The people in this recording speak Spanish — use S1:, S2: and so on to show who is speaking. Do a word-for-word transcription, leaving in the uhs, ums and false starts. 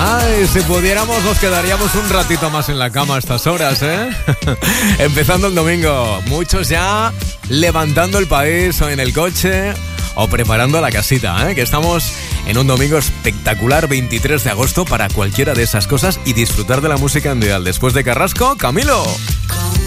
S1: Ay, si pudiéramos nos quedaríamos un ratito más en la cama a estas horas, ¿eh? Empezando el domingo, muchos ya levantando el país o en el coche o preparando la casita, ¿eh? Que estamos en un domingo espectacular, veintitrés de agosto, para cualquiera de esas cosas y disfrutar de la música en Dial. Después de Carrasco, Camilo.